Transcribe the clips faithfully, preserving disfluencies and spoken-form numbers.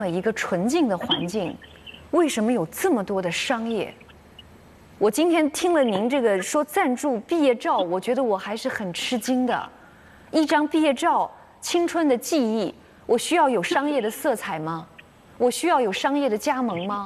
一个纯净的环境，为什么有这么多的商业？我今天听了您这个说赞助毕业照，我觉得我还是很吃惊的。一张毕业照，青春的记忆，我需要有商业的色彩吗？我需要有商业的加盟吗？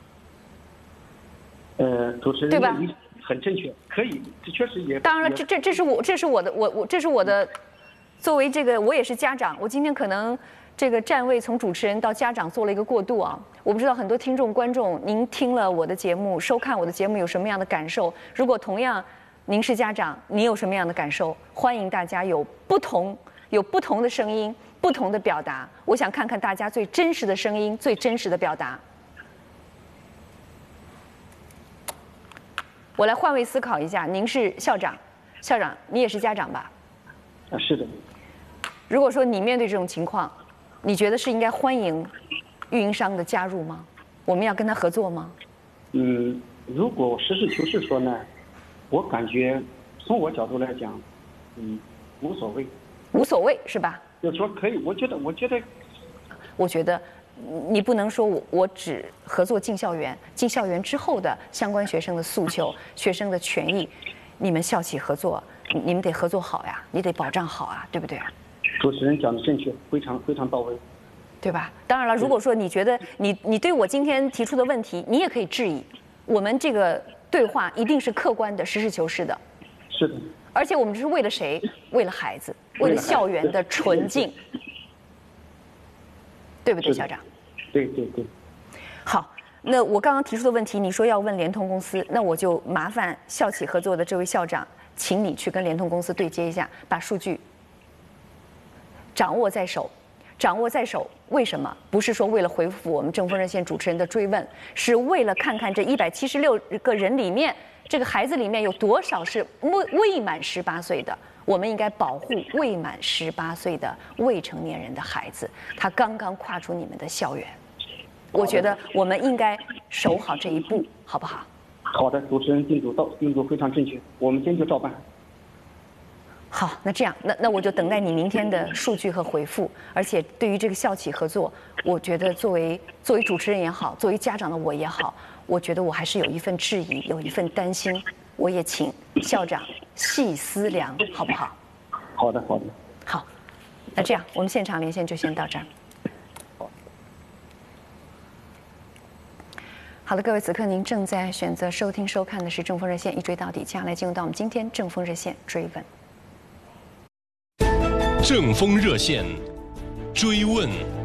呃，主持人对吧？ 很正确，可以，这确实也。 当然了，这这这是我这是我的我我这是我的，作为这个我也是家长，我今天可能这个站位从主持人到家长做了一个过渡啊。我不知道很多听众观众，您听了我的节目，收看我的节目有什么样的感受？如果同样您是家长，你有什么样的感受？欢迎大家有不同有不同的声音，不同的表达。我想看看大家最真实的声音，最真实的表达。我来换位思考一下，您是校长，校长，你也是家长吧？ 啊，是的。 如果说你面对这种情况，你觉得是应该欢迎运营商的加入吗？我们要跟他合作吗？ 嗯，如果实事求是说呢，我感觉从我角度来讲，嗯，无所谓。 无所谓是吧？ 就说可以，我觉得，我觉得， 我觉得。你不能说我我只合作进校园，进校园之后的相关学生的诉求、学生的权益，你们校企合作，你们得合作好呀，你得保障好啊，对不对？ 主持人讲的正确，非常非常到位， 对吧？当然了，如果说你觉得你你对我今天提出的问题，你也可以质疑，我们这个对话一定是客观的、实事求是的。 是的。 而且我们这是为了谁？为了孩子，为了校园的纯净。对不对，校长？ 对对对。 好，那我刚刚提出的问题，你说要问联通公司，那我就麻烦校企合作的这位校长，请你去跟联通公司对接一下，把数据掌握在手，掌握在手。为什么？不是说为了回复我们正风热线主持人的追问，是为了看看这一百七十六个人里面，这个孩子里面有多少是未未满十八岁的。我们应该保护未满十八岁的未成年人的孩子，他刚刚跨出你们的校园，我觉得我们应该守好这一步，好不好？ 好的，主持人进度到进度非常正确，我们今天就照办。 好，那这样，那那我就等待你明天的数据和回复。而且对于这个校企合作，我觉得作为作为主持人也好，作为家长的我也好，我觉得我还是有一份质疑，有一份担心。我也请校长细思量，好不好？ 好的，好的。 好，那这样我们现场连线就先到这儿。好的，各位，此刻您正在选择收听收看的是正风热线一追到底，接下来进入到我们今天正风热线追问。 正风热线追问。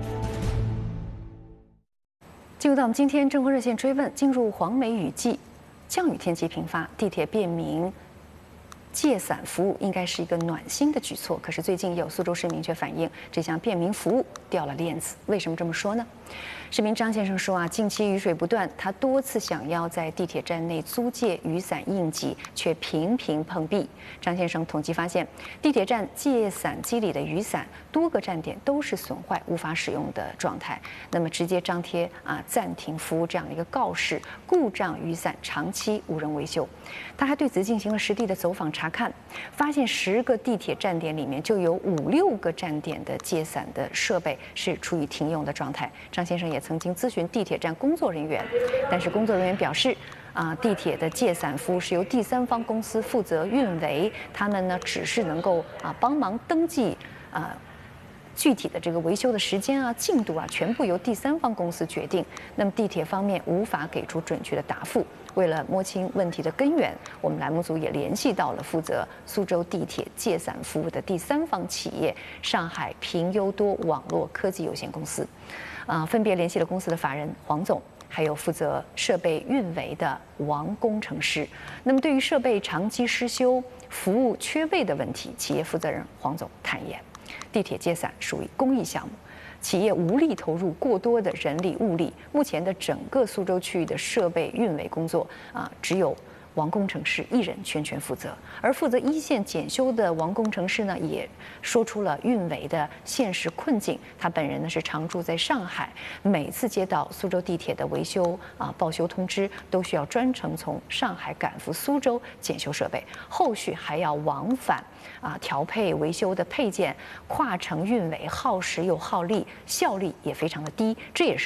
进入到我们今天正风热线追问，进入黄梅雨季。降雨天气频发，地铁便民借伞服务应该是一个暖心的举措。可是最近有苏州市民却反映，这项便民服务掉了链子。为什么这么说呢？市民张先生说啊，近期雨水不断，他多次想要在地铁站内租借雨伞应急，却频频碰壁。张先生统计发现，地铁站借伞机里的雨伞多个站点都是损坏、无法使用的状态。那么直接张贴啊暂停服务这样的一个告示，故障雨伞长期无人维修。他还对此进行了实地的走访查看，发现十个地铁站点里面就有五六个站点的借伞的设备是处于停用的状态。张先生也曾经咨询地铁站工作人员，但是工作人员表示，啊，地铁的借伞服务是由第三方公司负责运维，他们呢只是能够啊帮忙登记啊。具体的这个维修的时间啊、进度啊，全部由第三方公司决定。那么地铁方面无法给出准确的答复。为了摸清问题的根源，我们栏目组也联系到了负责苏州地铁借伞服务的第三方企业上海平优多网络科技有限公司，啊、呃，分别联系了公司的法人黄总，还有负责设备运维的王工程师。那么对于设备长期失修、服务缺位的问题，企业负责人黄总坦言。地铁借伞属于公益项目，企业无力投入过多的人力物力。目前的整个苏州区域的设备运维工作啊，只有王工程师一人全权负责。而负责一线检修的王工程师呢，也说出了运维的现实困境。他本人呢是常住在上海，每次接到苏州地铁的维修啊报修通知，都需要专程从上海赶赴苏州检修设备，后续还要往返啊调配维修的配件，跨城运维耗时又耗力，效率也非常的低，这也是